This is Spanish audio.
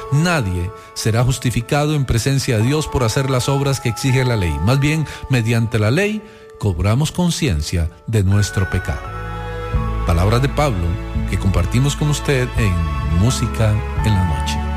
Nadie será justificado en presencia de Dios por hacer las obras que exige la ley. Más bien, mediante la ley, cobramos conciencia de nuestro pecado. Palabras de Pablo que compartimos con usted en Música en la Noche.